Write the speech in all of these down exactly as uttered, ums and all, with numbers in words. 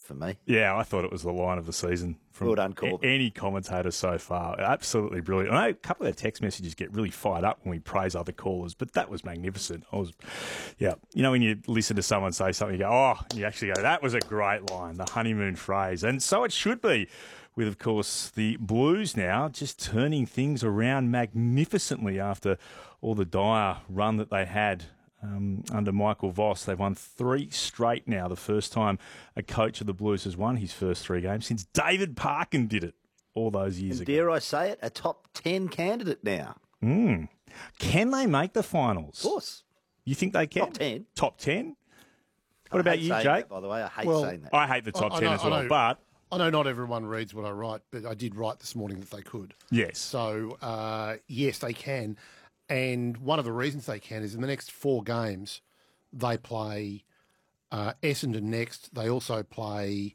for me. Yeah, I thought it was the line of the season from well done, Corbin. a- any commentator so far. Absolutely brilliant. I know a couple of text messages get really fired up when we praise other callers, but that was magnificent. I was, yeah. You know, when you listen to someone say something, you go, oh, you actually go, that was a great line, the honeymoon phrase. And so it should be, with, of course, the Blues now just turning things around magnificently after all the dire run that they had Um, under Michael Voss. They've won three straight now, the first time a coach of the Blues has won his first three games since David Parkin did it all those years and ago. Dare I say it, a top ten candidate now. Mm. Can they make the finals? Of course. You think they can? Top ten. Top ten? What I about hate you, saying Jake? that, by the way, I hate Well, saying that. I hate the top I- I ten know- as I well, know. but I know not everyone reads what I write, but I did write this morning that they could. yes. So, uh, yes, they can. And one of the reasons they can is in the next four games, they play uh, Essendon next. They also play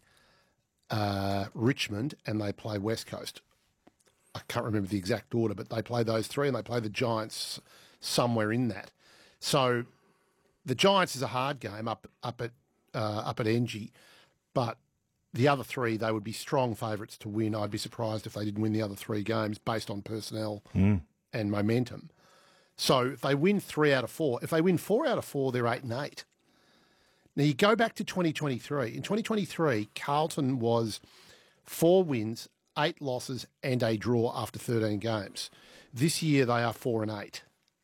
uh, Richmond and they play West Coast. I can't remember the exact order, but they play those three and they play the Giants somewhere in that. So the Giants is a hard game up up at uh, up at Engie, but the other three, they would be strong favourites to win. I'd be surprised if they didn't win the other three games based on personnel Mm. and momentum. So if they win three out of four, if they win four out of four, they're eight and eight. Now you go back to twenty twenty-three. In twenty twenty-three, Carlton was four wins, eight losses, and a draw after thirteen games. This year they are four and eight.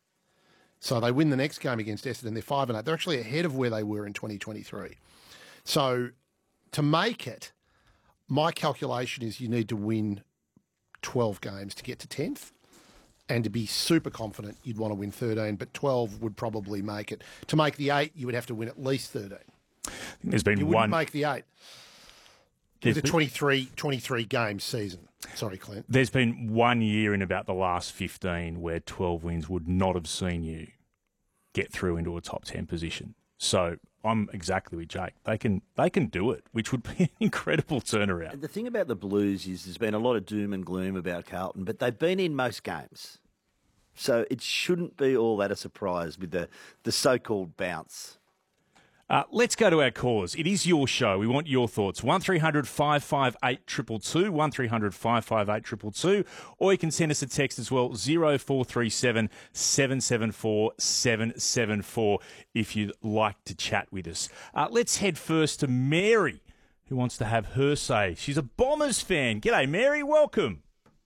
So they win the next game against Essendon. They're five and eight. They're actually ahead of where they were in twenty twenty-three. So to make it, my calculation is you need to win twelve games to get to tenth. And to be super confident, you'd want to win thirteen, but twelve would probably make it. To make the eight, you would have to win at least thirteen. There's been You one. wouldn't make the eight. There's It's a been- twenty-three, twenty-three game season. Sorry, Clint. There's been one year in about the last fifteen where twelve wins would not have seen you get through into a top ten position. So I'm exactly with Jake. They can they can do it, which would be an incredible turnaround. And the thing about the Blues is there's been a lot of doom and gloom about Carlton, but they've been in most games. So it shouldn't be all that a surprise with the, the so-called bounce. Uh, let's go to our callers. It is your show. We want your thoughts. one three hundred five five eight two two two, one three hundred five five eight two two two, or you can send us a text as well, zero four three seven seven seven four seven seven four if you'd like to chat with us. Uh, let's head first to Mary, who wants to have her say. She's a Bombers fan. G'day, Mary. Welcome.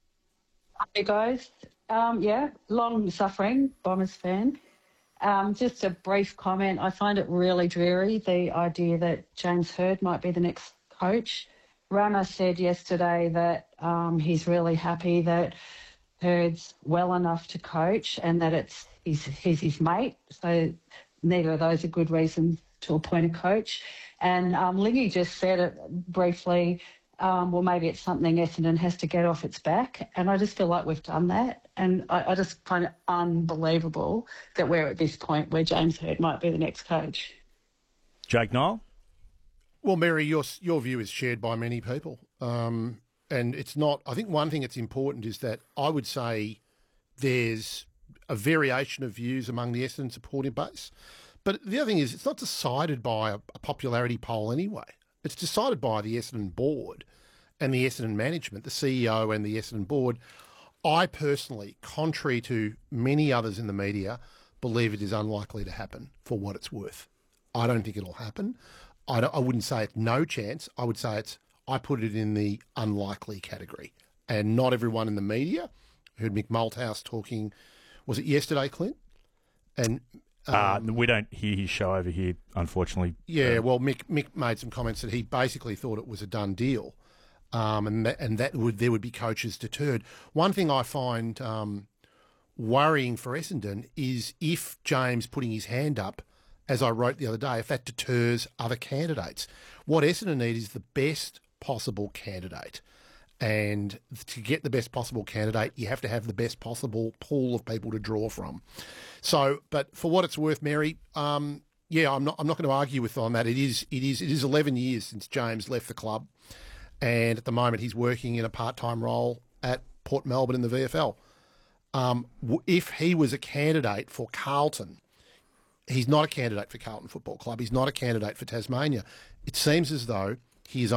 Hey guys, um, yeah, long suffering Bombers fan. Um, just a brief comment. I find it really dreary, the idea that James Hird might be the next coach. Rama said yesterday that um, he's really happy that Hird's well enough to coach and that it's he's, he's his mate. So neither of those are good reasons to appoint a coach. And um, Lingy just said it briefly. Um, well, maybe it's something Essendon has to get off its back. And I just feel like we've done that. And I, I just find it unbelievable that we're at this point where James Hird might be the next coach. Jake Niall? Well, Mary, your your view is shared by many people. Um, and it's not, I think one thing that's important is that I would say there's a variation of views among the Essendon supporting base. But the other thing is it's not decided by a, a popularity poll anyway. It's decided by the Essendon board and the Essendon management, the C E O and the Essendon board. I personally, contrary to many others in the media, believe it is unlikely to happen for what it's worth. I don't think it'll happen. I, don't, I wouldn't say it's no chance. I would say it's, I put it in the unlikely category. And not everyone in the media. I heard Mick Malthouse talking, was it yesterday, Clint? And Uh, we don't hear his show over here, unfortunately. Yeah, well, Mick Mick made some comments that he basically thought it was a done deal, um, and that, and that would there would be coaches deterred. One thing I find um, worrying for Essendon is if James putting his hand up, as I wrote the other day, if that deters other candidates. What Essendon need is the best possible candidate. And to get the best possible candidate, you have to have the best possible pool of people to draw from. So, but for what it's worth, Mary, um, yeah, I'm not. I'm not going to argue with on that. It is. It is. It is eleven years since James left the club, and at the moment he's working in a part-time role at Port Melbourne in the V F L. Um, if he was a candidate for Carlton, he's not a candidate for Carlton Football Club. He's not a candidate for Tasmania. It seems as though he is